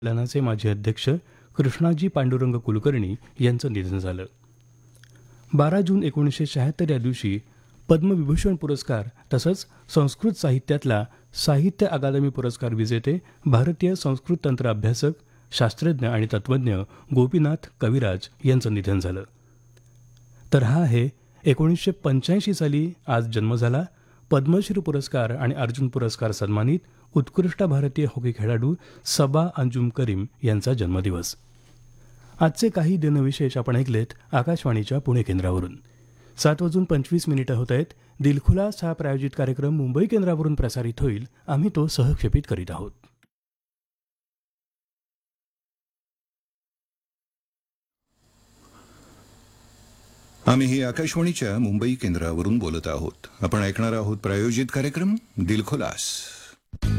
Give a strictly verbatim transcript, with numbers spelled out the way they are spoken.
संमेलनाचे माजी अध्यक्ष कृष्णाजी पांडुरंग कुलकर्णी यांचं निधन झालं. बारा जून एकोणीसशे शहात्तर या दिवशी पद्मविभूषण पुरस्कार तसंच संस्कृत साहित्यातला साहित्य अकादमी पुरस्कार विजेते भारतीय संस्कृत तंत्र अभ्यासक, शास्त्रज्ञ आणि तत्त्वज्ञ गोपीनाथ कविराज यांचं निधन झालं. तर हा आहे एकोणीसशे पंच्याऐंशी साली आज जन्म झाला, पद्मश्री पुरस्कार आणि अर्जुन पुरस्कार सन्मानित उत्कृष्ट भारतीय हॉकी खेळाडू सबा अंजुम करीम यांचा जन्मदिवस. आजचे काही दिनविशेष आपण ऐकलेत आकाशवाणीच्या पुणे केंद्रावरून. सात वाजून पंचवीस मिनिटं होत आहेत. दिलखुलास हा प्रायोजित कार्यक्रम मुंबई केंद्रावरून प्रसारित होईल. आम्ही तो सहक्षेपित करीत आहोत. आम्ही ही आकाशवाणीच्या मुंबई केंद्रावरून बोलत आहोत. आपण ऐकणार आहोत प्रायोजित कार्यक्रम दिलखुलास.